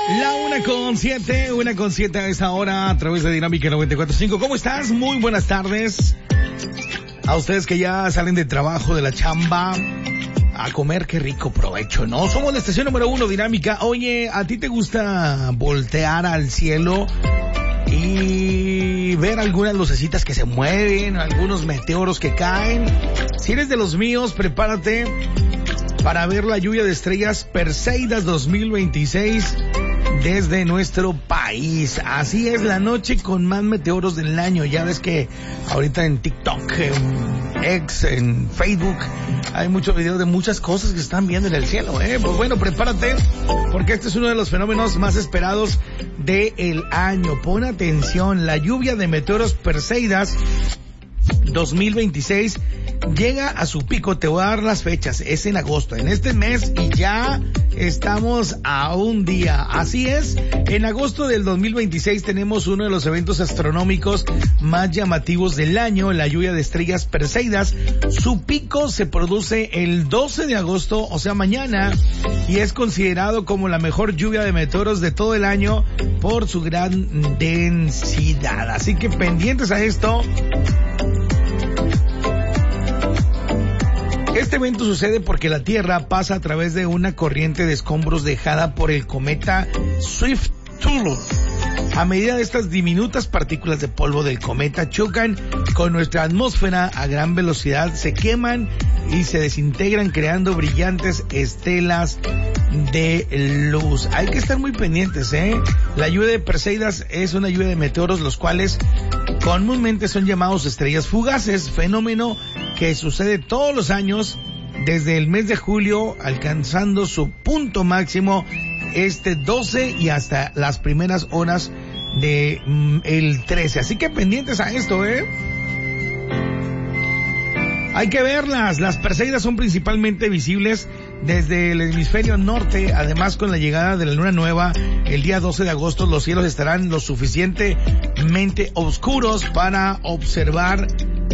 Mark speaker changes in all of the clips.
Speaker 1: La 1:07 a esta hora a través de Dinámica 94.5. ¿Cómo estás? Muy buenas tardes. A ustedes que ya salen de trabajo, de la chamba, a comer, qué rico provecho, ¿no? Somos la estación número 1 Dinámica. Oye, ¿a ti te gusta voltear al cielo y ver algunas lucecitas que se mueven, algunos meteoros que caen? Si eres de los míos, prepárate para ver la lluvia de estrellas Perseidas 2026 desde nuestro país. Así es, la noche con más meteoros del año. Ya ves que ahorita en TikTok, en X, en Facebook, hay muchos videos de muchas cosas que están viendo en el cielo, ¿eh? Pues bueno, prepárate, porque este es uno de los fenómenos más esperados del año. Pon atención, la lluvia de meteoros Perseidas 2026 llega a su pico. Te voy a dar las fechas, es en agosto, en este mes, y ya estamos a un día. Así es, en agosto del 2026 tenemos uno de los eventos astronómicos más llamativos del año, la lluvia de estrellas Perseidas. Su pico se produce el 12 de agosto, o sea mañana, y es considerado como la mejor lluvia de meteoros de todo el año por su gran densidad. Así que pendientes a esto. Este evento sucede porque la Tierra pasa a través de una corriente de escombros dejada por el cometa Swift-Tull. A medida de estas diminutas partículas de polvo del cometa chocan con nuestra atmósfera a gran velocidad, se queman y se desintegran creando brillantes estelas de luz. Hay que estar muy pendientes, ¿eh? La lluvia de Perseidas es una lluvia de meteoros, los cuales comúnmente son llamados estrellas fugaces, fenómeno que sucede todos los años desde el mes de julio, alcanzando su punto máximo este 12 y hasta las primeras horas de el 13. Así que pendientes a esto, ¿eh? Hay que verlas. Las Perseidas son principalmente visibles desde el hemisferio norte. Además, con la llegada de la luna nueva el día 12 de agosto, los cielos estarán lo suficientemente oscuros para observar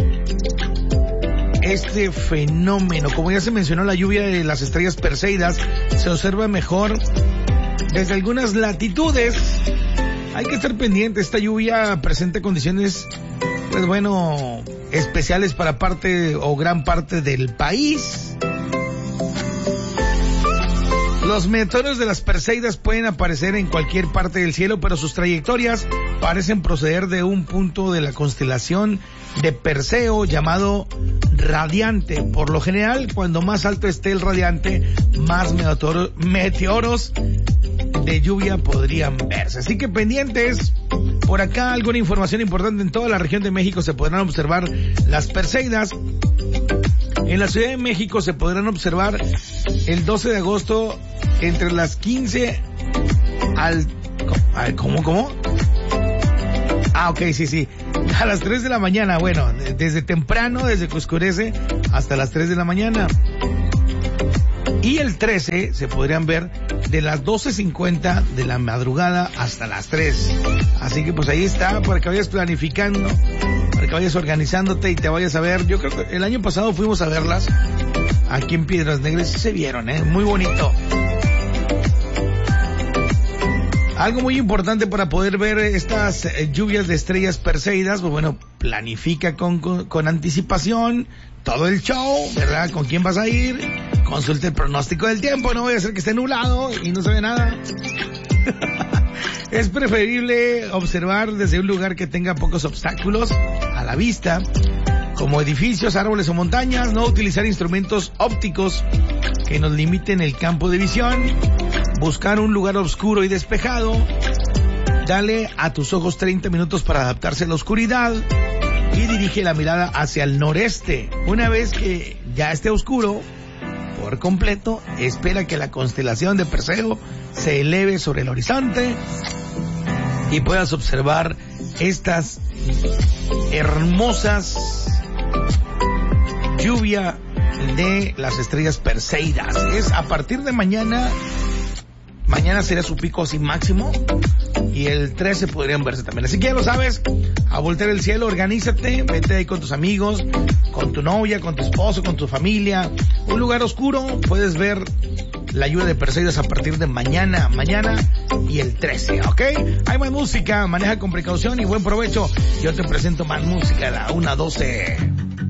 Speaker 1: este fenómeno. Como ya se mencionó, la lluvia de las estrellas Perseidas se observa mejor desde algunas latitudes. Hay que estar pendiente. Esta lluvia presenta condiciones, pues bueno, especiales para parte o gran parte del país. Los meteoros de las Perseidas pueden aparecer en cualquier parte del cielo, pero sus trayectorias parecen proceder de un punto de la constelación de Perseo llamado Radiante. Por lo general, cuando más alto esté el radiante, más meteoros de lluvia podrían verse. Así que pendientes. Por acá alguna información importante: en toda la región de México se podrán observar las Perseidas. En la Ciudad de México se podrán observar el 12 de agosto entre las 15 ¿Cómo? Ok, sí. A las 3 de la mañana, bueno, desde temprano, desde que oscurece hasta las 3 de la mañana. Y el 13 se podrían ver de las 12:50 de la madrugada hasta las 3. Así que pues ahí está, para que vayas planificando, para que vayas organizándote y te vayas a ver. Yo creo que el año pasado fuimos a verlas aquí en Piedras Negras y se vieron, muy bonito. Algo muy importante para poder ver estas lluvias de estrellas Perseidas, pues bueno, planifica con anticipación todo el show, ¿verdad? ¿Con quién vas a ir? Consulta el pronóstico del tiempo, no vaya a ser que esté nublado y no se ve nada. Es preferible observar desde un lugar que tenga pocos obstáculos a la vista, como edificios, árboles o montañas. No utilizar instrumentos ópticos que nos limiten el campo de visión. Buscar un lugar oscuro y despejado. Dale a tus ojos 30 minutos para adaptarse a la oscuridad y dirige la mirada hacia el noreste. Una vez que ya esté oscuro por completo, espera que la constelación de Perseo se eleve sobre el horizonte y puedas observar estas hermosas lluvia de las estrellas Perseidas. Es a partir de mañana. Mañana será su pico así máximo y el 13 podrían verse también. Así que ya lo sabes, a voltear el cielo, organízate, vete ahí con tus amigos, con tu novia, con tu esposo, con tu familia. Un lugar oscuro, puedes ver la lluvia de Perseidas a partir de mañana y el 13, ¿ok? Hay más música, maneja con precaución y buen provecho. Yo te presento más música a la 1:12.